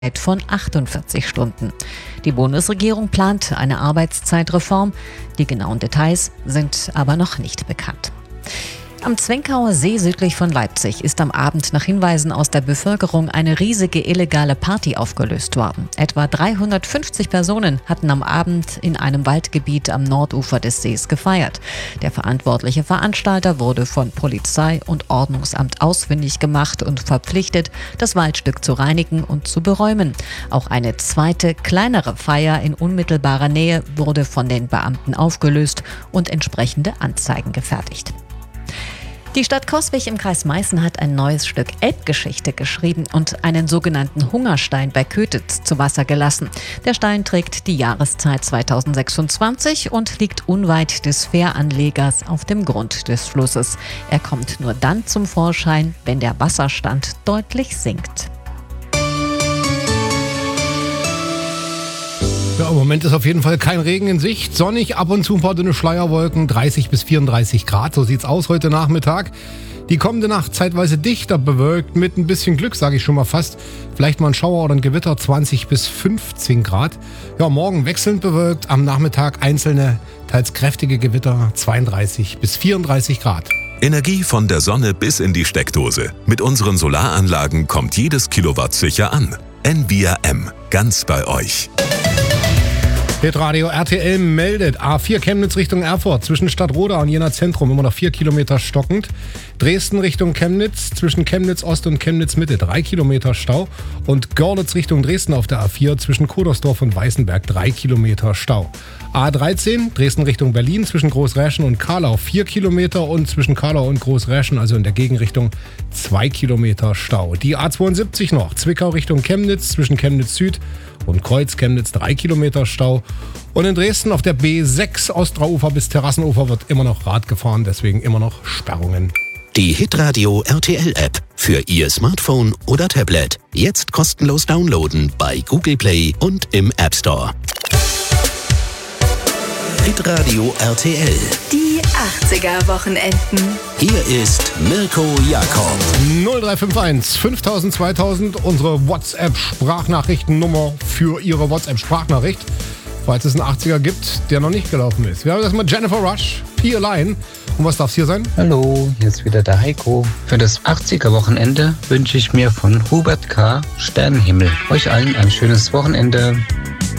von 48 Stunden. Die Bundesregierung plant eine Arbeitszeitreform. Die genauen Details sind aber noch nicht bekannt. Am Zwenkauer See südlich von Leipzig ist am Abend nach Hinweisen aus der Bevölkerung eine riesige illegale Party aufgelöst worden. Etwa 350 Personen hatten am Abend in einem Waldgebiet am Nordufer des Sees gefeiert. Der verantwortliche Veranstalter wurde von Polizei und Ordnungsamt ausfindig gemacht und verpflichtet, das Waldstück zu reinigen und zu beräumen. Auch eine zweite, kleinere Feier in unmittelbarer Nähe wurde von den Beamten aufgelöst und entsprechende Anzeigen gefertigt. Die Stadt Coswig im Kreis Meißen hat ein neues Stück Elbgeschichte geschrieben und einen sogenannten Hungerstein bei Kötitz zu Wasser gelassen. Der Stein trägt die Jahreszeit 2026 und liegt unweit des Fähranlegers auf dem Grund des Flusses. Er kommt nur dann zum Vorschein, wenn der Wasserstand deutlich sinkt. Ja, im Moment ist auf jeden Fall kein Regen in Sicht. Sonnig, ab und zu ein paar dünne Schleierwolken, 30 bis 34 Grad. So sieht's aus heute Nachmittag. Die kommende Nacht zeitweise dichter bewölkt, mit ein bisschen Glück, sage ich schon mal fast. Vielleicht mal ein Schauer oder ein Gewitter, 20 bis 15 Grad. Ja, morgen wechselnd bewölkt, am Nachmittag einzelne, teils kräftige Gewitter, 32 bis 34 Grad. Energie von der Sonne bis in die Steckdose. Mit unseren Solaranlagen kommt jedes Kilowatt sicher an. Envia M, ganz bei euch. Hitradio RTL meldet A4 Chemnitz Richtung Erfurt zwischen Stadtroda und Jena Zentrum immer noch 4 Kilometer stockend. Dresden Richtung Chemnitz zwischen Chemnitz Ost und Chemnitz Mitte 3 Kilometer Stau. Und Görlitz Richtung Dresden auf der A4 zwischen Kodersdorf und Weißenberg 3 Kilometer Stau. A13 Dresden Richtung Berlin zwischen Großräschen und Karlau 4 Kilometer und zwischen Karlau und Großräschen, also in der Gegenrichtung, 2 Kilometer Stau. Die A72 noch Zwickau Richtung Chemnitz zwischen Chemnitz Süd und Kreuz Chemnitz 3 Kilometer Stau. Und in Dresden auf der B6 Ostrauufer bis Terrassenufer wird immer noch Rad gefahren, deswegen immer noch Sperrungen. Die Hitradio RTL App für Ihr Smartphone oder Tablet. Jetzt kostenlos downloaden bei Google Play und im App Store. Hitradio RTL. Die 80er Wochenenden. Hier ist Mirko Jakob. 0351 5000 2000, unsere WhatsApp-Sprachnachrichtennummer für Ihre WhatsApp-Sprachnachricht, falls es einen 80er gibt, der noch nicht gelaufen ist. Wir haben erstmal Jennifer Rush, P. Line. Und was darf es hier sein? Hallo, hier ist wieder der Heiko. Für das 80er-Wochenende wünsche ich mir von Hubert K. Sternenhimmel. Euch allen ein schönes Wochenende.